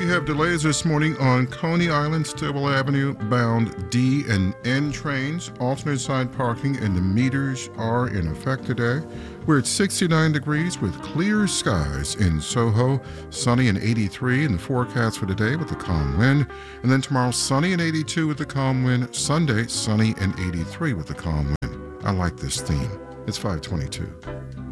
have delays this morning on Coney Island, Stillwell Avenue, bound D and N trains. Alternate side parking and the meters are in effect today. We're at 69 degrees with clear skies in Soho, sunny and 83 in the forecast for today with the calm wind. And then tomorrow, sunny and 82 with the calm wind. Sunday, sunny and 83 with the calm wind. I like this theme. It's 522.